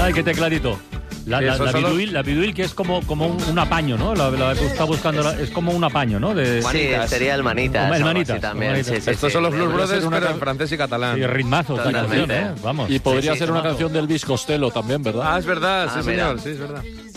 Ay, qué tecladito. La biduil, que es como un apaño, ¿no? La que está buscando, es como un apaño, ¿no? Sí, sería el Manitas. El Manitas también. Sí, estos son los Blues Brothers, pero en francés y catalán. Y ritmazos esta canción, ¿eh? Vamos. Y podría ser una canción del Elvis Costello también, ¿verdad? Ah, es verdad, sí, señor, sí, es verdad.